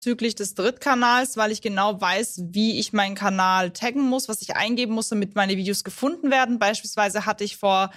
bezüglich des Drittkanals, weil ich genau weiß, wie ich meinen Kanal taggen muss, was ich eingeben muss, damit meine Videos gefunden werden. Beispielsweise hatte ich vor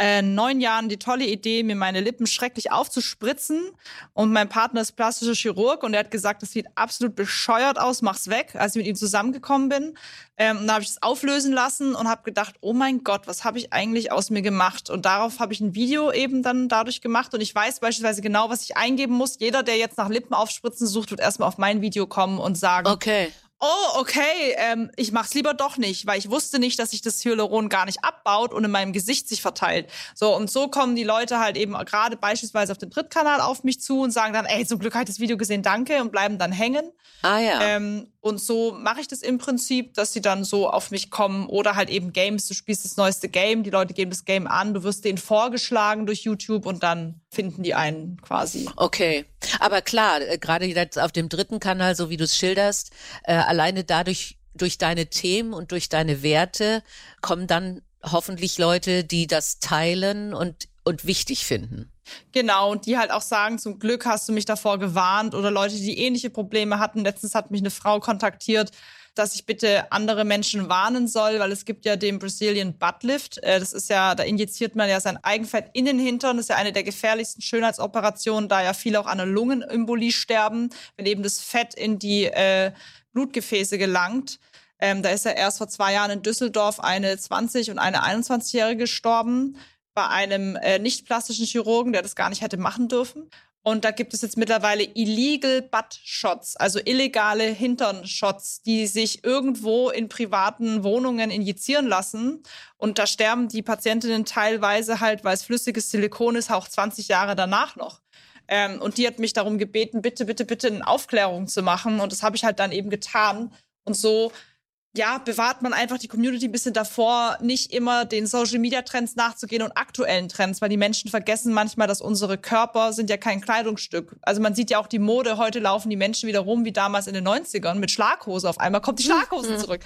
9 Jahren die tolle Idee, mir meine Lippen schrecklich aufzuspritzen. Und mein Partner ist plastischer Chirurg und er hat gesagt, das sieht absolut bescheuert aus, mach's weg, als ich mit ihm zusammengekommen bin. Und da habe ich das auflösen lassen und habe gedacht, oh mein Gott, was habe ich eigentlich aus mir gemacht? Und darauf habe ich ein Video eben dann dadurch gemacht. Und ich weiß beispielsweise genau, was ich eingeben muss. Jeder, der jetzt nach Lippen aufspritzen sucht, wird erstmal auf mein Video kommen und sagen, okay. Oh, okay, ich mach's lieber doch nicht, weil ich wusste nicht, dass sich das Hyaluron gar nicht abbaut und in meinem Gesicht sich verteilt. So, und so kommen die Leute halt eben gerade beispielsweise auf den Drittkanal auf mich zu und sagen dann, ey, zum Glück habe ich das Video gesehen, danke, und bleiben dann hängen. Ah ja. Und so mache ich das im Prinzip, dass sie dann so auf mich kommen oder halt eben Games. Du spielst das neueste Game, die Leute geben das Game an, du wirst denen vorgeschlagen durch YouTube und dann finden die einen quasi. Okay, aber klar, gerade jetzt auf dem dritten Kanal, so wie du es schilderst, alleine dadurch, durch deine Themen und durch deine Werte kommen dann hoffentlich Leute, die das teilen und wichtig finden. Genau, und die halt auch sagen, zum Glück hast du mich davor gewarnt, oder Leute, die ähnliche Probleme hatten. Letztens hat mich eine Frau kontaktiert, dass ich bitte andere Menschen warnen soll, weil es gibt ja den Brazilian Butt Lift. Das ist ja, da injiziert man ja sein Eigenfett in den Hintern. Das ist ja eine der gefährlichsten Schönheitsoperationen, da ja viele auch an einer Lungenembolie sterben, wenn eben das Fett in die Blutgefäße gelangt. Da ist ja erst vor 2 Jahren in Düsseldorf eine 20- und eine 21-Jährige gestorben bei einem nicht plastischen Chirurgen, der das gar nicht hätte machen dürfen. Und da gibt es jetzt mittlerweile illegal Butt Shots, also illegale Hintern-Shots, die sich irgendwo in privaten Wohnungen injizieren lassen. Und da sterben die Patientinnen teilweise halt, weil es flüssiges Silikon ist, auch 20 Jahre danach noch. Und die hat mich darum gebeten, bitte, bitte, bitte eine Aufklärung zu machen. Und das habe ich halt dann eben getan. Und so, ja, bewahrt man einfach die Community ein bisschen davor, nicht immer den Social-Media-Trends nachzugehen und aktuellen Trends, weil die Menschen vergessen manchmal, dass unsere Körper sind ja kein Kleidungsstück. Also man sieht ja auch die Mode, heute laufen die Menschen wieder rum wie damals in den 90ern mit Schlaghose. Auf einmal kommt die Schlaghose zurück.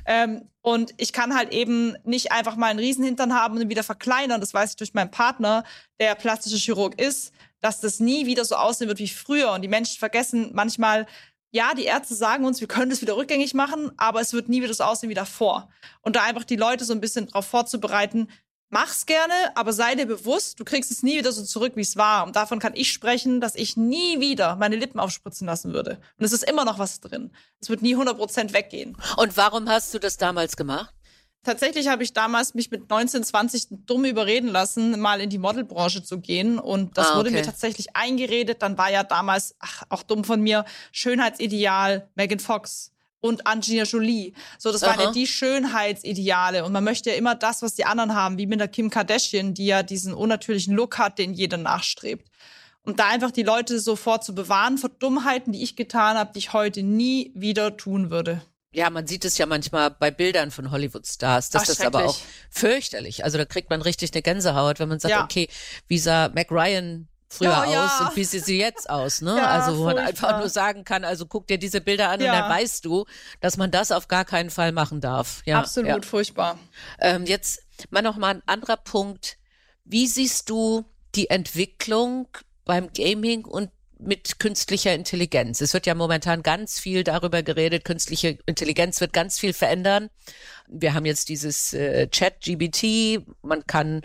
Und ich kann halt eben nicht einfach mal einen Riesenhintern haben und ihn wieder verkleinern. Das weiß ich durch meinen Partner, der plastische Chirurg ist, dass das nie wieder so aussehen wird wie früher. Und die Menschen vergessen manchmal, ja, die Ärzte sagen uns, wir können das wieder rückgängig machen, aber es wird nie wieder so aussehen wie davor. Und da einfach die Leute so ein bisschen darauf vorzubereiten, mach's gerne, aber sei dir bewusst, du kriegst es nie wieder so zurück, wie es war. Und davon kann ich sprechen, dass ich nie wieder meine Lippen aufspritzen lassen würde. Und es ist immer noch was drin. Es wird nie 100% weggehen. Und warum hast du das damals gemacht? Tatsächlich habe ich damals mich mit 19, 20 dumm überreden lassen, mal in die Modelbranche zu gehen. Und das wurde mir tatsächlich eingeredet. Dann war ja damals, auch dumm von mir, Schönheitsideal Megan Fox und Angelina Jolie. So, das waren ja die Schönheitsideale. Und man möchte ja immer das, was die anderen haben, wie mit der Kim Kardashian, die ja diesen unnatürlichen Look hat, den jeder nachstrebt. Und da einfach die Leute sofort zu bewahren vor Dummheiten, die ich getan habe, die ich heute nie wieder tun würde. Ja, man sieht es ja manchmal bei Bildern von Hollywood-Stars. Das ist aber auch fürchterlich. Also da kriegt man richtig eine Gänsehaut, wenn man sagt, okay, wie sah Meg Ryan früher aus und wie sieht sie jetzt aus, ne? Ja, also wo man einfach nur sagen kann, also guck dir diese Bilder an und dann weißt du, dass man das auf gar keinen Fall machen darf. Ja, absolut furchtbar. Jetzt noch mal ein anderer Punkt. Wie siehst du die Entwicklung beim Gaming und mit künstlicher Intelligenz? Es wird ja momentan ganz viel darüber geredet, künstliche Intelligenz wird ganz viel verändern. Wir haben jetzt dieses Chat-GBT, man kann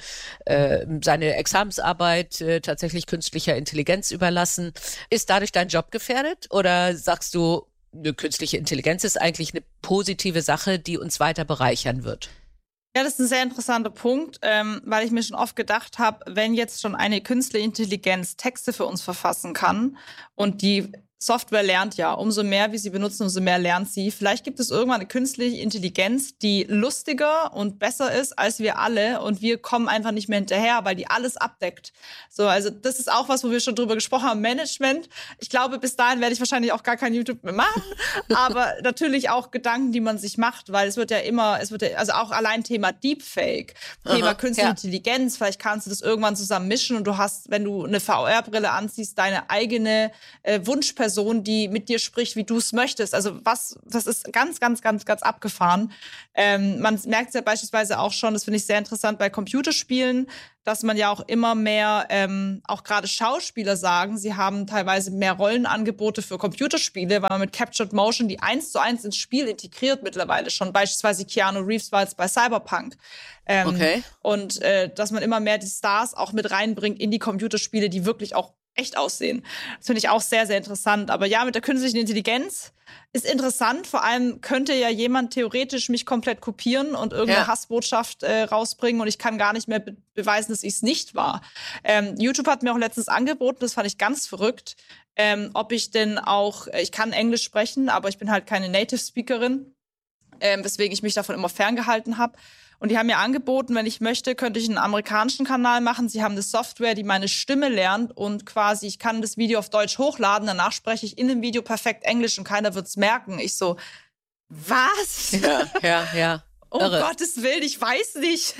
seine Examensarbeit tatsächlich künstlicher Intelligenz überlassen. Ist dadurch dein Job gefährdet oder sagst du, eine künstliche Intelligenz ist eigentlich eine positive Sache, die uns weiter bereichern wird? Ja, das ist ein sehr interessanter Punkt, weil ich mir schon oft gedacht habe, wenn jetzt schon eine künstliche Intelligenz Texte für uns verfassen kann und die Software lernt ja, umso mehr wir sie benutzen, umso mehr lernt sie. Vielleicht gibt es irgendwann eine künstliche Intelligenz, die lustiger und besser ist als wir alle und wir kommen einfach nicht mehr hinterher, weil die alles abdeckt. So, also das ist auch was, wo wir schon drüber gesprochen haben, Management. Ich glaube, bis dahin werde ich wahrscheinlich auch gar kein YouTube mehr machen, aber natürlich auch Gedanken, die man sich macht, weil es wird ja also auch allein Thema Deepfake, Thema künstliche Intelligenz, vielleicht kannst du das irgendwann zusammen mischen und du hast, wenn du eine VR-Brille anziehst, deine eigene Wunschperson Person, die mit dir spricht, wie du es möchtest. Also das ist ganz, ganz, ganz, ganz abgefahren. Man merkt es ja beispielsweise auch schon, das finde ich sehr interessant bei Computerspielen, dass man ja auch immer mehr, auch gerade Schauspieler sagen, sie haben teilweise mehr Rollenangebote für Computerspiele, weil man mit Captured Motion die 1:1 ins Spiel integriert mittlerweile schon. Beispielsweise Keanu Reeves war jetzt bei Cyberpunk. Okay. Und dass man immer mehr die Stars auch mit reinbringt in die Computerspiele, die wirklich auch echt aussehen. Das finde ich auch sehr, sehr interessant. Aber ja, mit der künstlichen Intelligenz ist interessant. Vor allem könnte ja jemand theoretisch mich komplett kopieren und irgendeine Hassbotschaft rausbringen und ich kann gar nicht mehr beweisen, dass ich es nicht war. YouTube hat mir auch letztens angeboten, das fand ich ganz verrückt, ob ich denn auch, ich kann Englisch sprechen, aber ich bin halt keine Native-Speakerin, weswegen ich mich davon immer ferngehalten habe. Und die haben mir angeboten, wenn ich möchte, könnte ich einen amerikanischen Kanal machen. Sie haben eine Software, die meine Stimme lernt und quasi, ich kann das Video auf Deutsch hochladen. Danach spreche ich in dem Video perfekt Englisch und keiner wird's merken. Ich so, was? Ja. Um Gottes Willen, ich weiß nicht.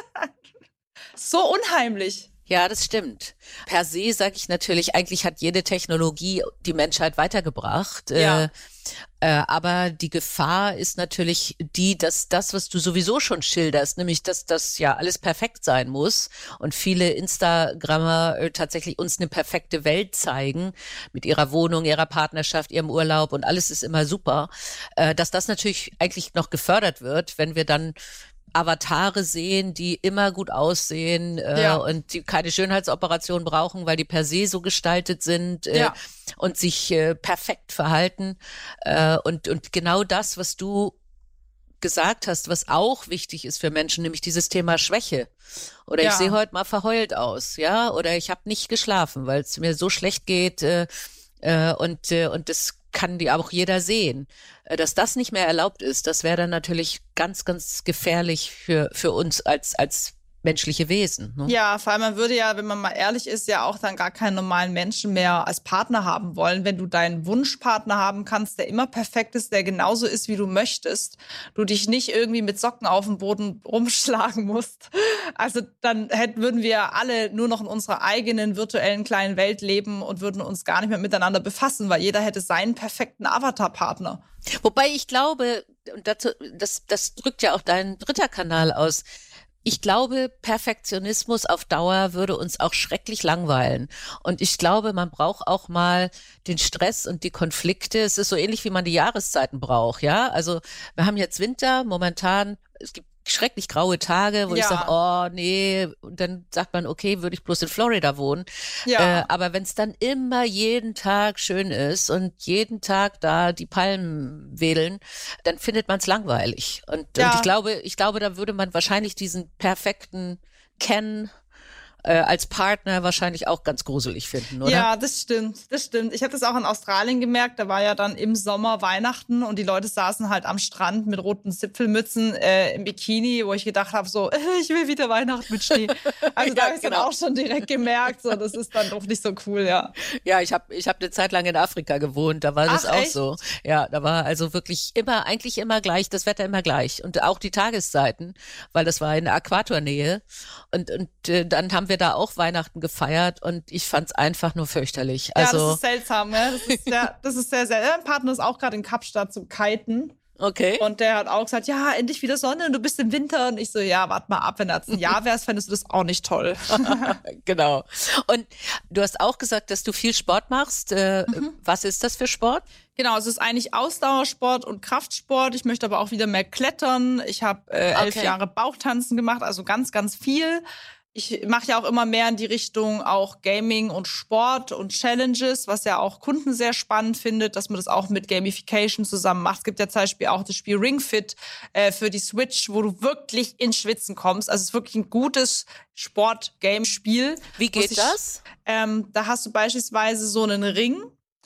So unheimlich. Ja, das stimmt. Per se sage ich natürlich, eigentlich hat jede Technologie die Menschheit weitergebracht. Ja. Aber die Gefahr ist natürlich die, dass das, was du sowieso schon schilderst, nämlich, dass das ja alles perfekt sein muss und viele Instagrammer tatsächlich uns eine perfekte Welt zeigen mit ihrer Wohnung, ihrer Partnerschaft, ihrem Urlaub und alles ist immer super, dass das natürlich eigentlich noch gefördert wird, wenn wir dann Avatare sehen, die immer gut aussehen und die keine Schönheitsoperation brauchen, weil die per se so gestaltet sind und sich perfekt verhalten. Und genau das, was du gesagt hast, was auch wichtig ist für Menschen, nämlich dieses Thema Schwäche. Oder ich sehe heute mal verheult aus, ja, oder ich habe nicht geschlafen, weil es mir so schlecht geht und das kann die auch jeder sehen. Dass das nicht mehr erlaubt ist, das wäre dann natürlich ganz, ganz gefährlich für uns als menschliche Wesen. Ne? Ja, vor allem man würde ja, wenn man mal ehrlich ist, ja auch dann gar keinen normalen Menschen mehr als Partner haben wollen. Wenn du deinen Wunschpartner haben kannst, der immer perfekt ist, der genauso ist, wie du möchtest, du dich nicht irgendwie mit Socken auf dem Boden rumschlagen musst. Also dann würden wir alle nur noch in unserer eigenen virtuellen kleinen Welt leben und würden uns gar nicht mehr miteinander befassen, weil jeder hätte seinen perfekten Avatar-Partner. Wobei ich glaube, und dazu, das drückt ja auch dein dritter Kanal aus, ich glaube, Perfektionismus auf Dauer würde uns auch schrecklich langweilen. Und ich glaube, man braucht auch mal den Stress und die Konflikte. Es ist so ähnlich, wie man die Jahreszeiten braucht, ja. Also wir haben jetzt Winter, momentan, es gibt schrecklich graue Tage, wo ich sage, oh nee, und dann sagt man, okay, würde ich bloß in Florida wohnen. Aber wenn es dann immer jeden Tag schön ist und jeden Tag da die Palmen wedeln, dann findet man es langweilig. Und ich glaube, da würde man wahrscheinlich diesen perfekten Ken als Partner wahrscheinlich auch ganz gruselig finden, oder? Ja, das stimmt. Ich habe das auch in Australien gemerkt, da war ja dann im Sommer Weihnachten und die Leute saßen halt am Strand mit roten Zipfelmützen im Bikini, wo ich gedacht habe, so, ich will wieder Weihnachten mit Schnee. Also da habe ich dann auch schon direkt gemerkt, so, das ist dann doch nicht so cool, ja. Ja, ich hab eine Zeit lang in Afrika gewohnt, da war das auch echt? So. Ja, da war also wirklich eigentlich immer gleich, das Wetter immer gleich und auch die Tageszeiten, weil das war in der Äquatornähe und dann haben wir da auch Weihnachten gefeiert und ich fand's einfach nur fürchterlich. Also, ja, das ist seltsam, ne? Das ist sehr seltsam. Mein Partner ist auch gerade in Kapstadt zum Kiten. Okay. Und der hat auch gesagt, ja, endlich wieder Sonne und du bist im Winter. Und ich so, ja, warte mal ab, wenn das ein Jahr wärst, fändest du das auch nicht toll. Genau. Und du hast auch gesagt, dass du viel Sport machst. Was ist das für Sport? Genau, es ist eigentlich Ausdauersport und Kraftsport. Ich möchte aber auch wieder mehr klettern. Ich habe 11 Jahre Bauchtanzen gemacht, also ganz, ganz viel. Ich mache ja auch immer mehr in die Richtung auch Gaming und Sport und Challenges, was ja auch Kunden sehr spannend findet, dass man das auch mit Gamification zusammen macht. Es gibt ja zum Beispiel auch das Spiel Ring Fit für die Switch, wo du wirklich ins Schwitzen kommst. Also es ist wirklich ein gutes Sport-Game-Spiel. Wie geht das? Da hast du beispielsweise so einen Ring.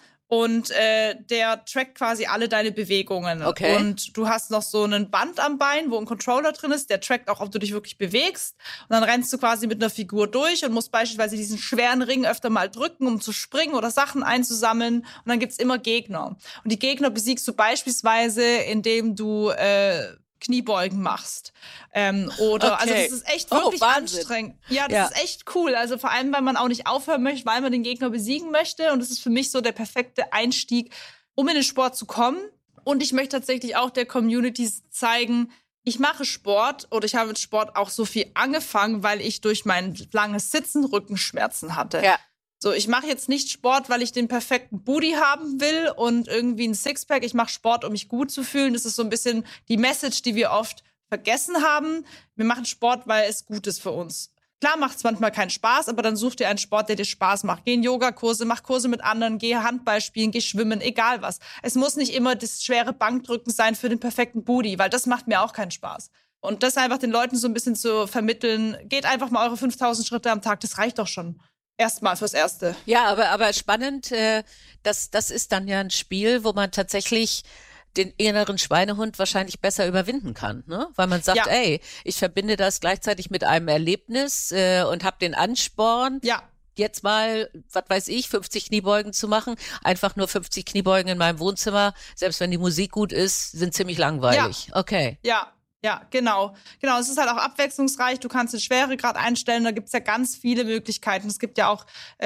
Und der trackt quasi alle deine Bewegungen. Okay. Und du hast noch so einen Band am Bein, wo ein Controller drin ist, der trackt auch, ob du dich wirklich bewegst. Und dann rennst du quasi mit einer Figur durch und musst beispielsweise diesen schweren Ring öfter mal drücken, um zu springen oder Sachen einzusammeln. Und dann gibt's immer Gegner. Und die Gegner besiegst du beispielsweise, indem du Kniebeugen machst. Oder, also das ist echt wirklich anstrengend. Ja, das ist echt cool. Also vor allem, weil man auch nicht aufhören möchte, weil man den Gegner besiegen möchte. Und das ist für mich so der perfekte Einstieg, um in den Sport zu kommen. Und ich möchte tatsächlich auch der Community zeigen, ich mache Sport oder ich habe mit Sport auch so viel angefangen, weil ich durch mein langes Sitzen Rückenschmerzen hatte. Ja. So, ich mache jetzt nicht Sport, weil ich den perfekten Booty haben will und irgendwie ein Sixpack. Ich mache Sport, um mich gut zu fühlen. Das ist so ein bisschen die Message, die wir oft vergessen haben. Wir machen Sport, weil es gut ist für uns. Klar macht es manchmal keinen Spaß, aber dann such dir einen Sport, der dir Spaß macht. Geh in Yogakurse, mach Kurse mit anderen, geh Handball spielen, geh schwimmen, egal was. Es muss nicht immer das schwere Bankdrücken sein für den perfekten Booty, weil das macht mir auch keinen Spaß. Und das einfach den Leuten so ein bisschen zu vermitteln, geht einfach mal eure 5000 Schritte am Tag, das reicht doch schon. Erstmal fürs Erste. Ja, aber spannend, das ist dann ja ein Spiel, wo man tatsächlich den inneren Schweinehund wahrscheinlich besser überwinden kann, ne? Weil man sagt, ey, ich verbinde das gleichzeitig mit einem Erlebnis und habe den Ansporn, jetzt mal, was weiß ich, 50 Kniebeugen zu machen. Einfach nur 50 Kniebeugen in meinem Wohnzimmer, selbst wenn die Musik gut ist, sind ziemlich langweilig. Ja. Okay. Ja, genau. Genau, es ist halt auch abwechslungsreich. Du kannst den Schweregrad einstellen. Da gibt's ja ganz viele Möglichkeiten. Es gibt ja auch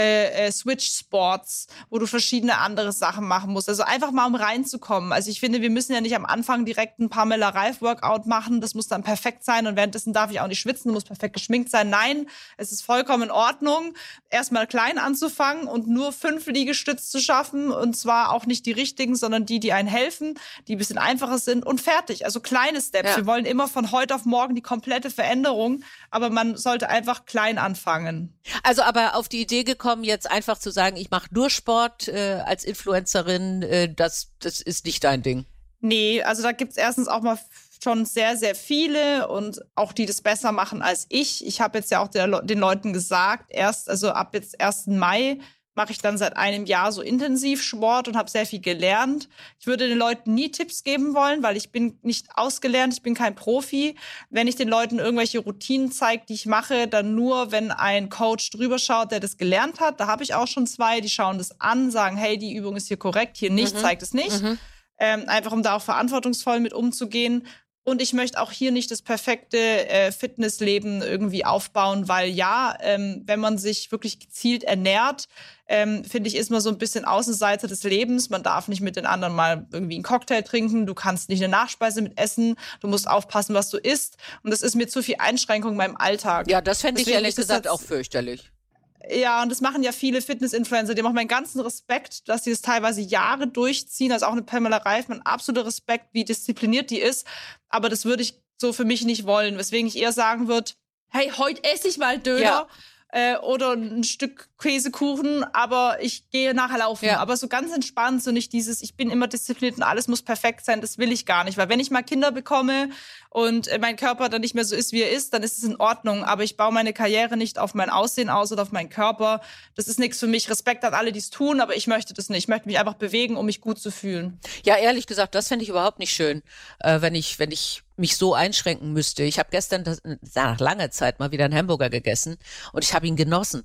Switch-Sports, wo du verschiedene andere Sachen machen musst. Also einfach mal, um reinzukommen. Also ich finde, wir müssen ja nicht am Anfang direkt ein Pamela Reif-Workout machen. Das muss dann perfekt sein. Und währenddessen darf ich auch nicht schwitzen. Du musst perfekt geschminkt sein. Nein, es ist vollkommen in Ordnung, erstmal klein anzufangen und nur 5 Liegestütze zu schaffen. Und zwar auch nicht die richtigen, sondern die einen helfen, die ein bisschen einfacher sind und fertig. Also kleine Steps. Ja. Wir wollen immer von heute auf morgen die komplette Veränderung, aber man sollte einfach klein anfangen. Also aber auf die Idee gekommen, jetzt einfach zu sagen, ich mache nur Sport als Influencerin, das ist nicht dein Ding. Nee, also da gibt's erstens auch mal schon sehr, sehr viele und auch die das besser machen als ich. Ich habe jetzt ja auch den Leuten gesagt, ab jetzt 1. Mai mache ich dann seit einem Jahr so intensiv Sport und habe sehr viel gelernt. Ich würde den Leuten nie Tipps geben wollen, weil ich bin nicht ausgelernt, ich bin kein Profi. Wenn ich den Leuten irgendwelche Routinen zeige, die ich mache, dann nur, wenn ein Coach drüber schaut, der das gelernt hat. Da habe ich auch schon 2, die schauen das an, sagen, hey, die Übung ist hier korrekt, hier nicht, zeigt es nicht. Einfach um da auch verantwortungsvoll mit umzugehen. Und ich möchte auch hier nicht das perfekte Fitnessleben irgendwie aufbauen, weil wenn man sich wirklich gezielt ernährt, finde ich, ist man so ein bisschen Außenseiter des Lebens. Man darf nicht mit den anderen mal irgendwie einen Cocktail trinken. Du kannst nicht eine Nachspeise mit essen. Du musst aufpassen, was du isst. Und das ist mir zu viel Einschränkung in meinem Alltag. Ja, das fände ich ehrlich gesagt auch fürchterlich. Ja, und das machen ja viele Fitness-Influencer. Die haben auch meinen ganzen Respekt, dass sie das teilweise Jahre durchziehen. Also auch eine Pamela Reif, mein absoluter Respekt, wie diszipliniert die ist. Aber das würde ich so für mich nicht wollen. Weswegen ich eher sagen würde, hey, heute esse ich mal Döner oder ein Stück Käsekuchen, aber ich gehe nachher laufen. Ja. Aber so ganz entspannt, so nicht dieses, ich bin immer diszipliniert und alles muss perfekt sein, das will ich gar nicht. Weil wenn ich mal Kinder bekomme und mein Körper dann nicht mehr so ist, wie er ist, dann ist es in Ordnung. Aber ich baue meine Karriere nicht auf mein Aussehen aus oder auf meinen Körper. Das ist nichts für mich. Respekt an alle, die es tun, aber ich möchte das nicht. Ich möchte mich einfach bewegen, um mich gut zu fühlen. Ja, ehrlich gesagt, das fände ich überhaupt nicht schön, wenn ich mich so einschränken müsste. Ich habe gestern nach langer Zeit mal wieder einen Hamburger gegessen und ich habe ihn genossen.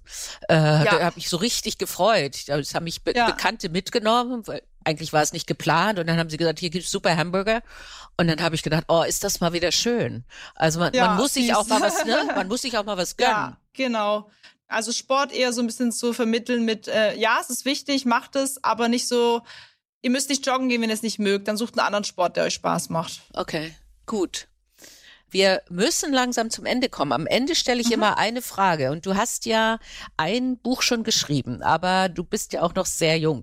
Da habe ich so richtig gefreut. Das haben mich Bekannte mitgenommen, weil eigentlich war es nicht geplant und dann haben sie gesagt, hier gibt's super Hamburger und dann habe ich gedacht, oh, ist das mal wieder schön. Also man muss sich auch mal was, ne? Man muss sich auch mal was gönnen. Ja, genau. Also Sport eher so ein bisschen zu vermitteln mit, es ist wichtig, macht es, aber nicht so, ihr müsst nicht joggen gehen, wenn ihr es nicht mögt, dann sucht einen anderen Sport, der euch Spaß macht. Okay. Gut. Wir müssen langsam zum Ende kommen. Am Ende stelle ich immer eine Frage. Und du hast ja ein Buch schon geschrieben, aber du bist ja auch noch sehr jung.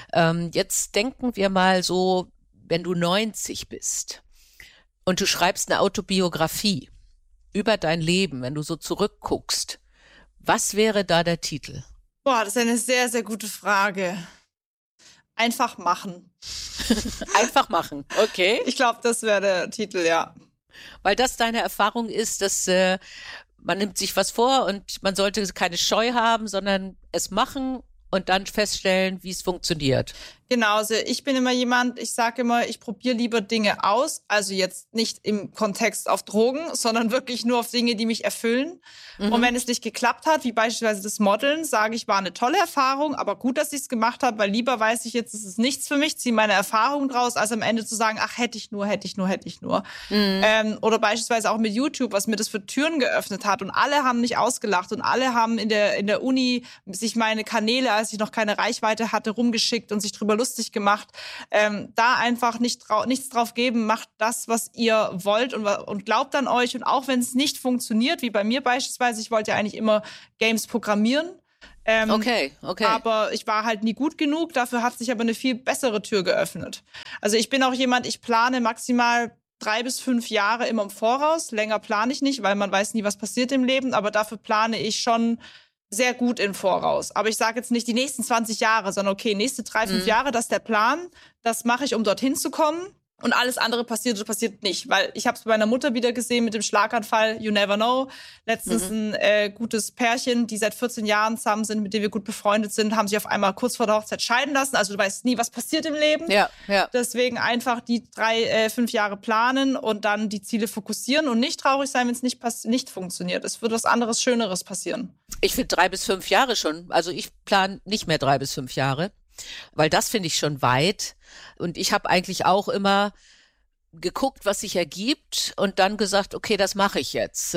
Jetzt denken wir mal so, wenn du 90 bist und du schreibst eine Autobiografie über dein Leben, wenn du so zurückguckst, was wäre da der Titel? Boah, das ist eine sehr, sehr gute Frage. Einfach machen. Einfach machen, okay. Ich glaube, das wäre der Titel, ja. Weil das deine Erfahrung ist, dass man nimmt sich was vor und man sollte keine Scheu haben, sondern es machen und dann feststellen, wie es funktioniert. Genau, also ich bin immer jemand, ich sage immer, ich probiere lieber Dinge aus, also jetzt nicht im Kontext auf Drogen, sondern wirklich nur auf Dinge, die mich erfüllen. Und wenn es nicht geklappt hat, wie beispielsweise das Modeln, sage ich, war eine tolle Erfahrung, aber gut, dass ich es gemacht habe, weil lieber weiß ich jetzt, es ist nichts für mich, ziehe meine Erfahrung draus, als am Ende zu sagen, ach, hätte ich nur. Oder beispielsweise auch mit YouTube, was mir das für Türen geöffnet hat und alle haben mich ausgelacht und alle haben in der Uni sich meine Kanäle, als ich noch keine Reichweite hatte, rumgeschickt und sich drüber lustig gemacht. Da einfach nichts drauf geben, macht das, was ihr wollt und glaubt an euch. Und auch wenn es nicht funktioniert, wie bei mir beispielsweise, ich wollte ja eigentlich immer Games programmieren. Okay. Aber ich war halt nie gut genug. Dafür hat sich aber eine viel bessere Tür geöffnet. Also ich bin auch jemand, ich plane maximal 3 bis 5 Jahre immer im Voraus. Länger plane ich nicht, weil man weiß nie, was passiert im Leben. Aber dafür plane ich schon sehr gut im Voraus. Aber ich sage jetzt nicht die nächsten 20 Jahre, sondern okay, nächste 3, 5 Jahre, das ist der Plan. Das mache ich, um dorthin zu kommen. Und alles andere passiert oder passiert nicht. Weil ich habe es bei meiner Mutter wieder gesehen mit dem Schlaganfall. You never know. Letztens ein gutes Pärchen, die seit 14 Jahren zusammen sind, mit dem wir gut befreundet sind, haben sich auf einmal kurz vor der Hochzeit scheiden lassen. Also du weißt nie, was passiert im Leben. Ja. Deswegen einfach die 3, 5 Jahre planen und dann die Ziele fokussieren und nicht traurig sein, wenn es nicht funktioniert. Es wird was anderes, Schöneres passieren. Ich finde 3 bis 5 Jahre schon. Also ich plane nicht mehr 3 bis 5 Jahre. Weil das finde ich schon weit. Und ich habe eigentlich auch immer geguckt, was sich ergibt und dann gesagt, okay, das mache ich jetzt.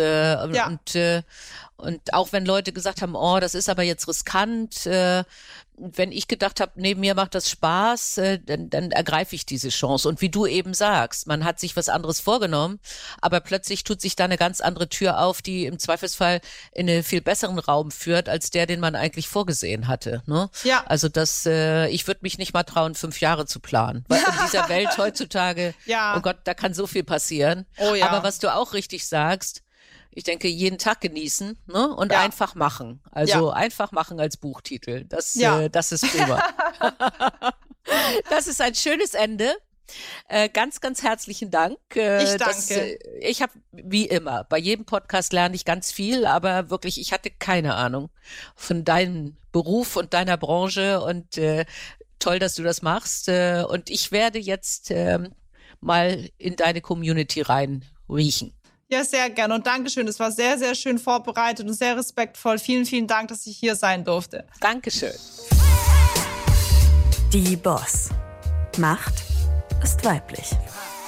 Und auch wenn Leute gesagt haben, oh, das ist aber jetzt riskant, wenn ich gedacht habe, nee, mir macht das Spaß, dann ergreife ich diese Chance. Und wie du eben sagst, man hat sich was anderes vorgenommen, aber plötzlich tut sich da eine ganz andere Tür auf, die im Zweifelsfall in einen viel besseren Raum führt, als der, den man eigentlich vorgesehen hatte. Ne? Ja. Also ich würde mich nicht mal trauen, 5 Jahre zu planen. Weil in dieser Welt heutzutage, Ja. oh Gott, da kann so viel passieren. Oh ja. Aber was du auch richtig sagst, ich denke, jeden Tag genießen, ne? Und Ja. einfach machen. Also einfach machen als Buchtitel. Das ist prima. Das ist ein schönes Ende. Ganz, ganz herzlichen Dank. Ich danke. Ich habe, wie immer, bei jedem Podcast lerne ich ganz viel, aber wirklich, ich hatte keine Ahnung von deinem Beruf und deiner Branche und toll, dass du das machst. Und ich werde jetzt mal in deine Community rein riechen. Ja, sehr gerne und Dankeschön. Es war sehr, sehr schön vorbereitet und sehr respektvoll. Vielen, vielen Dank, dass ich hier sein durfte. Dankeschön. Die Boss. Macht ist weiblich.